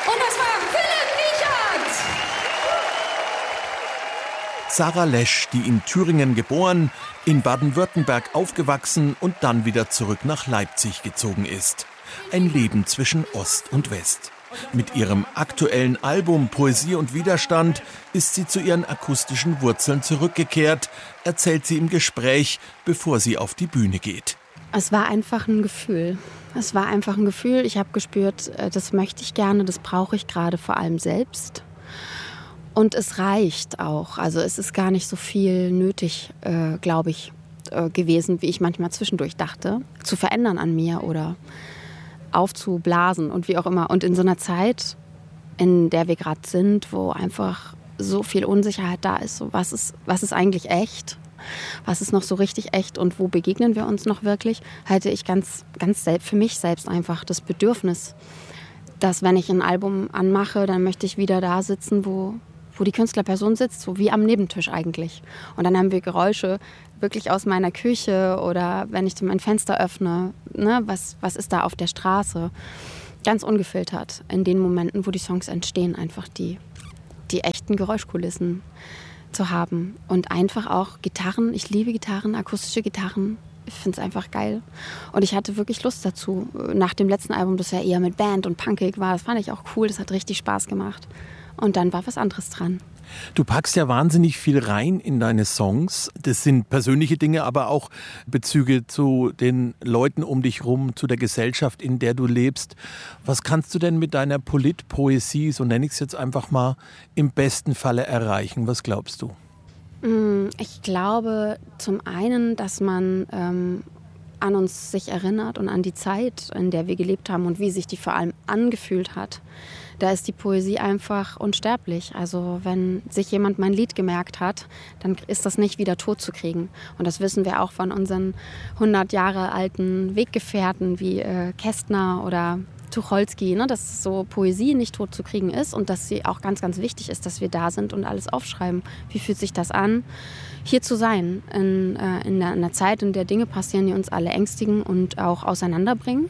Und das war Philipp Wiechert. Sarah Lesch, die in Thüringen geboren, in Baden-Württemberg aufgewachsen und dann wieder zurück nach Leipzig gezogen ist. Ein Leben zwischen Ost und West. Mit ihrem aktuellen Album Poesie und Widerstand ist sie zu ihren akustischen Wurzeln zurückgekehrt, erzählt sie im Gespräch, bevor sie auf die Bühne geht. Es war einfach ein Gefühl. Ich habe gespürt, das möchte ich gerne, das brauche ich gerade vor allem selbst. Und es reicht auch. Also es ist gar nicht so viel nötig, glaube ich, gewesen, wie ich manchmal zwischendurch dachte, zu verändern an mir oder aufzublasen und wie auch immer. Und in so einer Zeit, in der wir gerade sind, wo einfach so viel Unsicherheit da ist, so was ist eigentlich echt? Was ist noch so richtig echt und wo begegnen wir uns noch wirklich? Hatte ich ganz für mich selbst einfach das Bedürfnis, dass wenn ich ein Album anmache, dann möchte ich wieder da sitzen, wo die Künstlerperson sitzt, so wie am Nebentisch eigentlich. Und dann haben wir Geräusche wirklich aus meiner Küche oder wenn ich mein Fenster öffne, ne, was ist da auf der Straße? Ganz ungefiltert in den Momenten, wo die Songs entstehen, einfach die echten Geräuschkulissen zu haben. Und einfach auch Gitarren, ich liebe Gitarren, akustische Gitarren. Ich finde es einfach geil. Und ich hatte wirklich Lust dazu. Nach dem letzten Album, das ja eher mit Band und punkig war, das fand ich auch cool, das hat richtig Spaß gemacht. Und dann war was anderes dran. Du packst ja wahnsinnig viel rein in deine Songs. Das sind persönliche Dinge, aber auch Bezüge zu den Leuten um dich rum, zu der Gesellschaft, in der du lebst. Was kannst du denn mit deiner Politpoesie, so nenne ich es jetzt einfach mal, im besten Falle erreichen? Was glaubst du? Ich glaube zum einen, dass man an uns sich erinnert und an die Zeit, in der wir gelebt haben und wie sich die vor allem angefühlt hat. Da ist die Poesie einfach unsterblich. Also wenn sich jemand mein Lied gemerkt hat, dann ist das nicht wieder tot zu kriegen. Und das wissen wir auch von unseren 100 Jahre alten Weggefährten wie Kästner oder Tucholsky, ne, dass so Poesie nicht tot zu kriegen ist und dass sie auch ganz, ganz wichtig ist, dass wir da sind und alles aufschreiben. Wie fühlt sich das an, hier zu sein, in einer Zeit, in der Dinge passieren, die uns alle ängstigen und auch auseinanderbringen.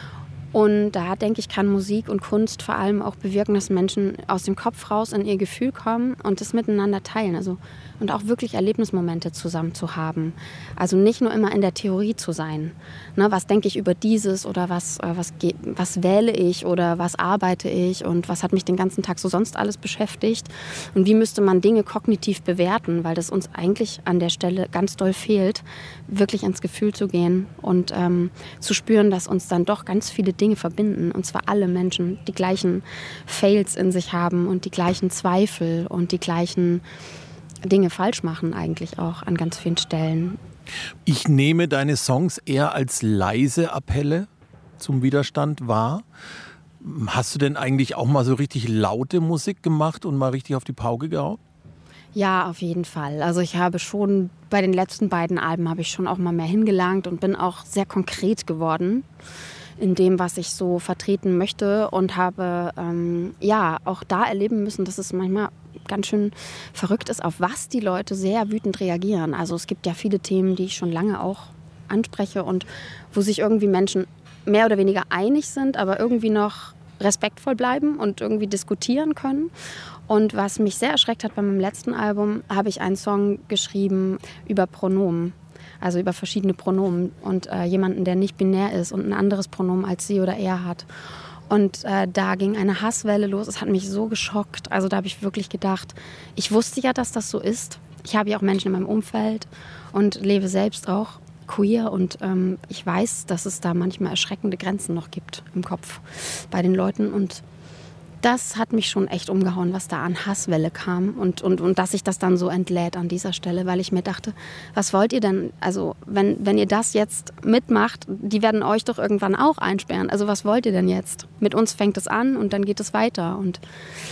Und da, denke ich, kann Musik und Kunst vor allem auch bewirken, dass Menschen aus dem Kopf raus in ihr Gefühl kommen und das miteinander teilen. Und auch wirklich Erlebnismomente zusammen zu haben. Also nicht nur immer in der Theorie zu sein. Ne, was denke ich über dieses oder was wähle ich oder was arbeite ich und was hat mich den ganzen Tag so sonst alles beschäftigt. Und wie müsste man Dinge kognitiv bewerten, weil das uns eigentlich an der Stelle ganz doll fehlt, wirklich ins Gefühl zu gehen und zu spüren, dass uns dann doch ganz viele Dinge verbinden. Und zwar alle Menschen die gleichen Fails in sich haben und die gleichen Zweifel und die gleichen Dinge falsch machen eigentlich auch an ganz vielen Stellen. Ich nehme deine Songs eher als leise Appelle zum Widerstand wahr. Hast du denn eigentlich auch mal so richtig laute Musik gemacht und mal richtig auf die Pauke gehauen? Ja, auf jeden Fall. Also ich habe schon bei den letzten beiden Alben habe ich schon auch mal mehr hingelangt und bin auch sehr konkret geworden in dem, was ich so vertreten möchte und habe auch da erleben müssen, dass es manchmal ganz schön verrückt ist, auf was die Leute sehr wütend reagieren. Also es gibt ja viele Themen, die ich schon lange auch anspreche und wo sich irgendwie Menschen mehr oder weniger einig sind, aber irgendwie noch respektvoll bleiben und irgendwie diskutieren können. Und was mich sehr erschreckt hat bei meinem letzten Album, habe ich einen Song geschrieben über Pronomen. Also über verschiedene Pronomen und jemanden, der nicht binär ist und ein anderes Pronomen als sie oder er hat. Und da ging eine Hasswelle los. Es hat mich so geschockt. Also da habe ich wirklich gedacht, ich wusste ja, dass das so ist. Ich habe ja auch Menschen in meinem Umfeld und lebe selbst auch queer. Und ich weiß, dass es da manchmal erschreckende Grenzen noch gibt im Kopf bei den Leuten. Und das hat mich schon echt umgehauen, was da an Hasswelle kam und dass sich das dann so entlädt an dieser Stelle, weil ich mir dachte, was wollt ihr denn, also wenn ihr das jetzt mitmacht, die werden euch doch irgendwann auch einsperren, also was wollt ihr denn jetzt? Mit uns fängt es an und dann geht es weiter und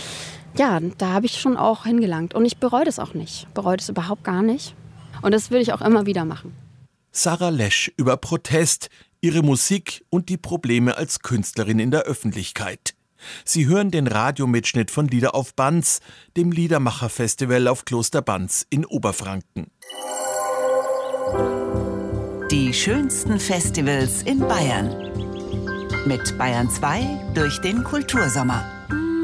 ja, da habe ich schon auch hingelangt und ich bereue das auch nicht, bereue das überhaupt gar nicht und das will ich auch immer wieder machen. Sarah Lesch über Protest, ihre Musik und die Probleme als Künstlerin in der Öffentlichkeit. Sie hören den Radiomitschnitt von Lieder auf Banz, dem Liedermacher-Festival auf Kloster Banz in Oberfranken. Die schönsten Festivals in Bayern. Mit Bayern 2 durch den Kultursommer.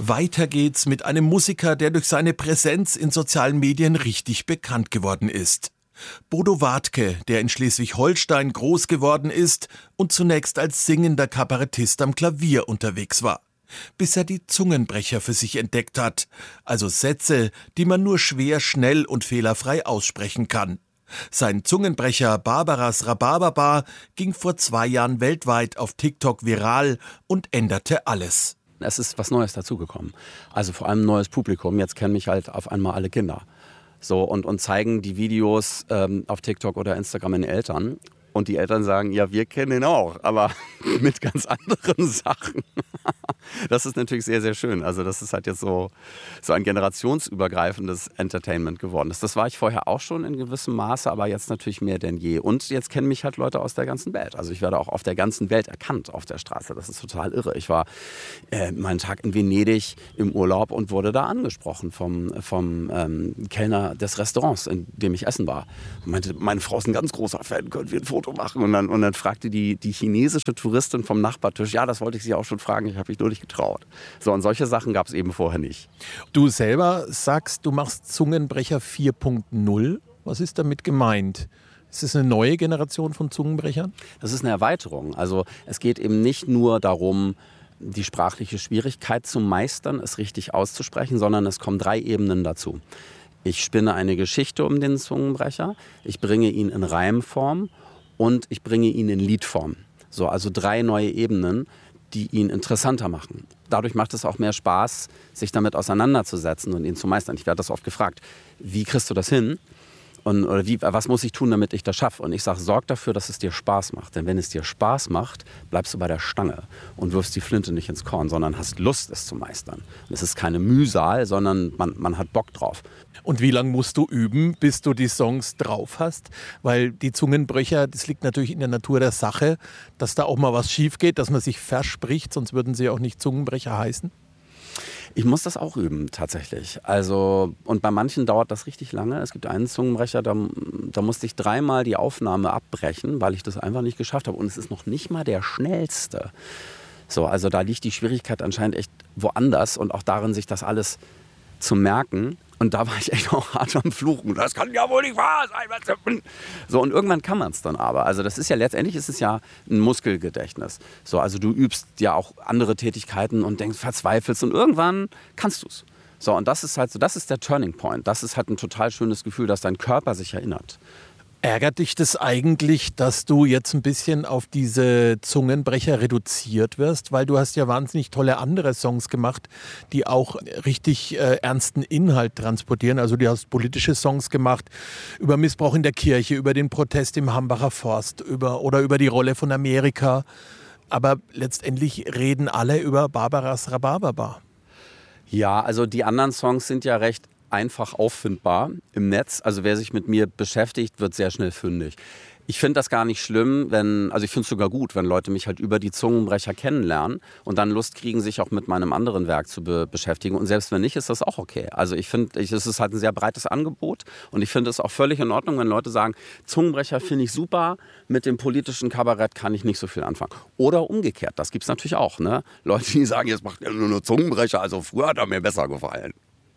Weiter geht's mit einem Musiker, der durch seine Präsenz in sozialen Medien richtig bekannt geworden ist. Bodo Wartke, der in Schleswig-Holstein groß geworden ist und zunächst als singender Kabarettist am Klavier unterwegs war, bis er die Zungenbrecher für sich entdeckt hat, also Sätze, die man nur schwer, schnell und fehlerfrei aussprechen kann. Sein Zungenbrecher Barbaras Rhabarberbar ging vor 2 Jahren weltweit auf TikTok viral und änderte alles. Es ist was Neues dazugekommen. Also vor allem ein neues Publikum. Jetzt kennen mich halt auf einmal alle Kinder. So, und zeigen die Videos auf TikTok oder Instagram den Eltern. Und die Eltern sagen, ja, wir kennen ihn auch, aber mit ganz anderen Sachen. Das ist natürlich sehr, sehr schön. Also das ist halt jetzt so ein generationsübergreifendes Entertainment geworden. Das war ich vorher auch schon in gewissem Maße, aber jetzt natürlich mehr denn je. Und jetzt kennen mich halt Leute aus der ganzen Welt. Also ich werde auch auf der ganzen Welt erkannt auf der Straße. Das ist total irre. Ich war meinen Tag in Venedig im Urlaub und wurde da angesprochen vom Kellner des Restaurants, in dem ich essen war. Und meinte, meine Frau ist ein ganz großer Fan, können wir ein Foto machen? Und dann fragte die chinesische Touristin vom Nachbartisch, ja, das wollte ich Sie auch schon fragen, ich habe mich nur nicht getraut. So, und solche Sachen gab es eben vorher nicht. Du selber sagst, du machst Zungenbrecher 4.0. Was ist damit gemeint? Ist es eine neue Generation von Zungenbrechern? Das ist eine Erweiterung. Also es geht eben nicht nur darum, die sprachliche Schwierigkeit zu meistern, es richtig auszusprechen, sondern es kommen 3 Ebenen dazu. Ich spinne eine Geschichte um den Zungenbrecher, ich bringe ihn in Reimform und ich bringe ihn in Liedform. So, also 3 neue Ebenen, die ihn interessanter machen. Dadurch macht es auch mehr Spaß, sich damit auseinanderzusetzen und ihn zu meistern. Ich werde das oft gefragt, wie kriegst du das hin? Oder was muss ich tun, damit ich das schaffe? Und ich sage, sorg dafür, dass es dir Spaß macht. Denn wenn es dir Spaß macht, bleibst du bei der Stange und wirfst die Flinte nicht ins Korn, sondern hast Lust, es zu meistern. Und es ist keine Mühsal, sondern man hat Bock drauf. Und wie lange musst du üben, bis du die Songs drauf hast? Weil die Zungenbrecher, das liegt natürlich in der Natur der Sache, dass da auch mal was schief geht, dass man sich verspricht, sonst würden sie auch nicht Zungenbrecher heißen. Ich muss das auch üben, tatsächlich. Also, und bei manchen dauert das richtig lange. Es gibt einen Zungenbrecher, da musste ich 3-mal die Aufnahme abbrechen, weil ich das einfach nicht geschafft habe. Und es ist noch nicht mal der schnellste. So, also da liegt die Schwierigkeit anscheinend echt woanders und auch darin, sich das alles zu merken. Und da war ich echt auch hart am Fluchen. Das kann ja wohl nicht wahr sein. So, und irgendwann kann man es dann aber. Also das ist ja letztendlich ist es ja ein Muskelgedächtnis. So, also du übst ja auch andere Tätigkeiten und denkst, verzweifelst und irgendwann kannst du es. So, und das ist halt so, das ist der Turning Point. Das ist halt ein total schönes Gefühl, dass dein Körper sich erinnert. Ärgert dich das eigentlich, dass du jetzt ein bisschen auf diese Zungenbrecher reduziert wirst? Weil du hast ja wahnsinnig tolle andere Songs gemacht, die auch richtig ernsten Inhalt transportieren. Also du hast politische Songs gemacht über Missbrauch in der Kirche, über den Protest im Hambacher Forst oder über die Rolle von Amerika. Aber letztendlich reden alle über Barbaras Rhabarberbar. Ja, also die anderen Songs sind ja recht einfach auffindbar im Netz. Also wer sich mit mir beschäftigt, wird sehr schnell fündig. Ich finde das gar nicht schlimm, also ich finde es sogar gut, wenn Leute mich halt über die Zungenbrecher kennenlernen und dann Lust kriegen, sich auch mit meinem anderen Werk zu beschäftigen. Und selbst wenn nicht, ist das auch okay. Also ich finde, es ist halt ein sehr breites Angebot und ich finde es auch völlig in Ordnung, wenn Leute sagen, Zungenbrecher finde ich super, mit dem politischen Kabarett kann ich nicht so viel anfangen. Oder umgekehrt, das gibt es natürlich auch. Ne? Leute, die sagen, jetzt macht ihr nur Zungenbrecher, also früher hat er mir besser gefallen.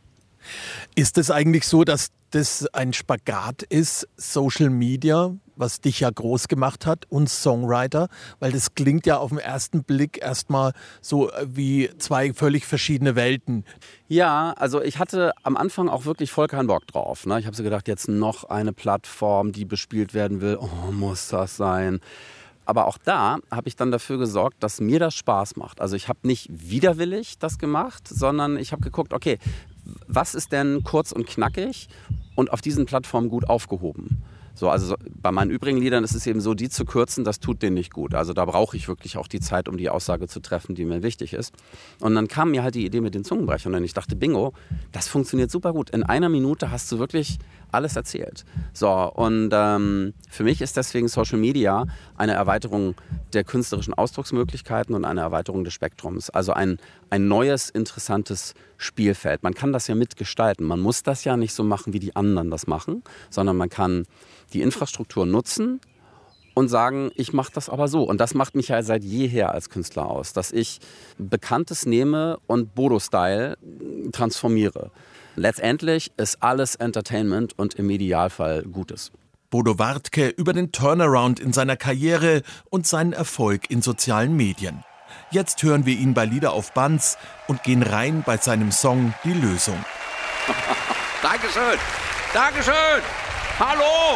Ist es eigentlich so, dass das ein Spagat ist, Social Media, was dich ja groß gemacht hat, und Songwriter? Weil das klingt ja auf den ersten Blick erstmal so wie 2 völlig verschiedene Welten. Ja, also ich hatte am Anfang auch wirklich voll keinen Bock drauf. Ne? Ich habe so gedacht, jetzt noch eine Plattform, die bespielt werden will. Oh, muss das sein? Aber auch da habe ich dann dafür gesorgt, dass mir das Spaß macht. Also ich habe nicht widerwillig das gemacht, sondern ich habe geguckt, okay, was ist denn kurz und knackig und auf diesen Plattformen gut aufgehoben? So, also bei meinen übrigen Liedern ist es eben so, die zu kürzen, das tut denen nicht gut. Also da brauche ich wirklich auch die Zeit, um die Aussage zu treffen, die mir wichtig ist. Und dann kam mir halt die Idee mit den Zungenbrechern und ich dachte, bingo, das funktioniert super gut. In 1 Minute hast du wirklich alles erzählt. So, und für mich ist deswegen Social Media eine Erweiterung der künstlerischen Ausdrucksmöglichkeiten und eine Erweiterung des Spektrums. Also ein neues, interessantes Spielfeld. Man kann das ja mitgestalten. Man muss das ja nicht so machen, wie die anderen das machen, sondern man kann die Infrastruktur nutzen und sagen, ich mache das aber so. Und das macht mich ja seit jeher als Künstler aus, dass ich Bekanntes nehme und Bodo-Style transformiere. Letztendlich ist alles Entertainment und im Idealfall Gutes. Bodo Wartke über den Turnaround in seiner Karriere und seinen Erfolg in sozialen Medien. Jetzt hören wir ihn bei Lieder auf Bands und gehen rein bei seinem Song Die Lösung. Dankeschön, Dankeschön, hallo!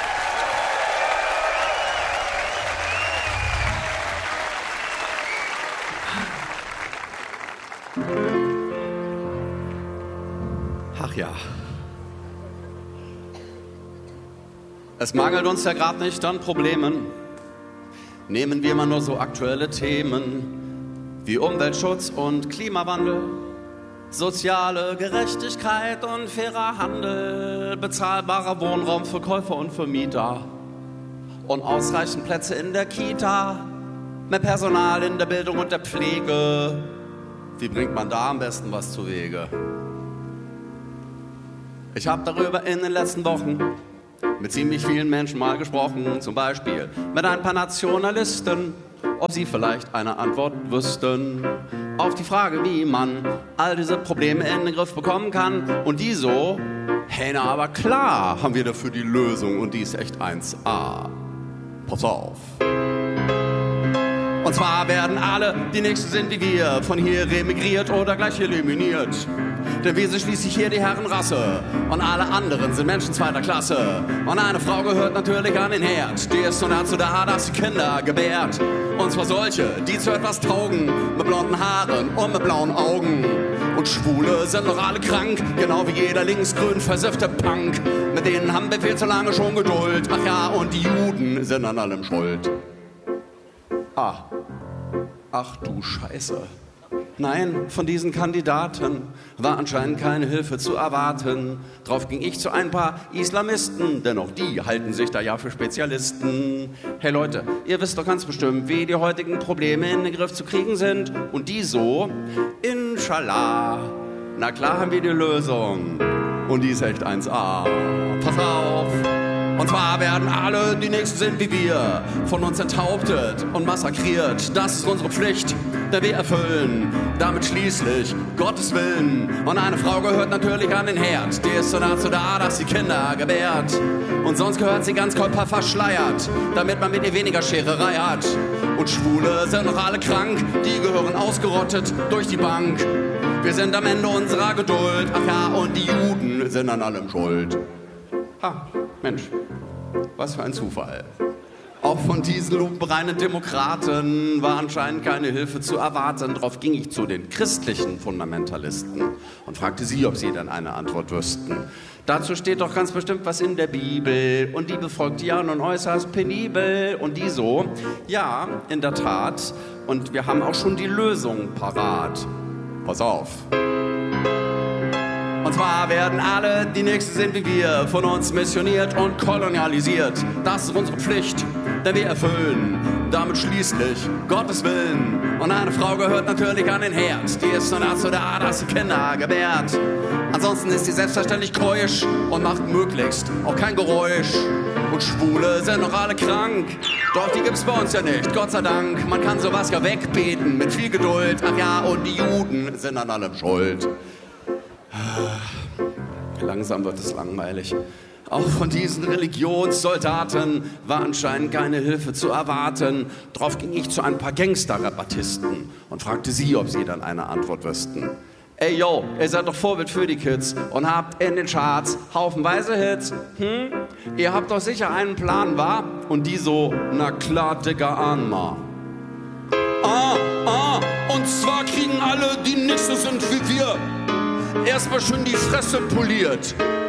Ach ja. Es mangelt uns ja gerade nicht an Problemen. Nehmen wir mal nur so aktuelle Themen wie Umweltschutz und Klimawandel, soziale Gerechtigkeit und fairer Handel, bezahlbarer Wohnraum für Käufer und für Mieter und ausreichend Plätze in der Kita, mehr Personal in der Bildung und der Pflege. Wie bringt man da am besten was zu Wege? Ich habe darüber in den letzten Wochen mit ziemlich vielen Menschen mal gesprochen, zum Beispiel mit ein paar Nationalisten, ob sie vielleicht eine Antwort wüssten auf die Frage, wie man all diese Probleme in den Griff bekommen kann. Und die so, hey, na aber klar haben wir dafür die Lösung und die ist echt 1A. Pass auf. Und zwar werden alle, die Nächsten sind wie wir, von hier remigriert oder gleich eliminiert. Denn wir sind schließlich hier die Herrenrasse und alle anderen sind Menschen zweiter Klasse. Und eine Frau gehört natürlich an den Herd, die ist nur dazu da, dass sie Kinder gebärt. Und zwar solche, die zu etwas taugen, mit blonden Haaren und mit blauen Augen. Und Schwule sind doch alle krank, genau wie jeder linksgrün versiffte Punk. Mit denen haben wir viel zu lange schon Geduld. Ach ja, und die Juden sind an allem schuld. Ach du Scheiße. Nein, von diesen Kandidaten war anscheinend keine Hilfe zu erwarten. Drauf ging ich zu ein paar Islamisten, denn auch die halten sich da ja für Spezialisten. Hey Leute, ihr wisst doch ganz bestimmt, wie die heutigen Probleme in den Griff zu kriegen sind. Und die so, Inshallah, na klar haben wir die Lösung. Und die ist echt 1A. Pass auf! Und zwar werden alle, die Nächsten sind wie wir, von uns enthauptet und massakriert. Das ist unsere Pflicht, denn wir erfüllen damit schließlich Gottes Willen. Und eine Frau gehört natürlich an den Herd, die ist so dazu da, dass sie Kinder gebärt. Und sonst gehört sie ganz Körper verschleiert, damit man mit ihr weniger Schererei hat. Und Schwule sind noch alle krank, die gehören ausgerottet durch die Bank. Wir sind am Ende unserer Geduld, ach ja, und die Juden sind an allem schuld. Ha, Mensch, was für ein Zufall. Auch von diesen lupenreinen Demokraten war anscheinend keine Hilfe zu erwarten. Darauf ging ich zu den christlichen Fundamentalisten und fragte sie, ob sie denn eine Antwort wüssten. Dazu steht doch ganz bestimmt was in der Bibel und die befolgt ja nun äußerst penibel. Und die so, ja, in der Tat, und wir haben auch schon die Lösung parat. Pass auf. Und zwar werden alle, die Nächsten sind wie wir, von uns missioniert und kolonialisiert. Das ist unsere Pflicht, denn wir erfüllen damit schließlich Gottes Willen. Und eine Frau gehört natürlich an den Herd, die ist nur dazu da, dass sie Kinder gebärt. Ansonsten ist sie selbstverständlich keusch und macht möglichst auch kein Geräusch. Und Schwule sind noch alle krank, doch die gibt's bei uns ja nicht, Gott sei Dank. Man kann sowas ja wegbeten mit viel Geduld. Ach ja, und die Juden sind an allem schuld. Langsam wird es langweilig. Auch von diesen Religionssoldaten war anscheinend keine Hilfe zu erwarten. Drauf ging ich zu ein paar Gangster-Rabattisten und fragte sie, ob sie dann eine Antwort wüssten. Ey yo, ihr seid doch Vorbild für die Kids und habt in den Charts haufenweise Hits. Ihr habt doch sicher einen Plan, wa? Und die so, na klar, Digga, ahn mal. Und zwar kriegen alle, die nicht so sind wie wir, erstmal schön die Fresse poliert.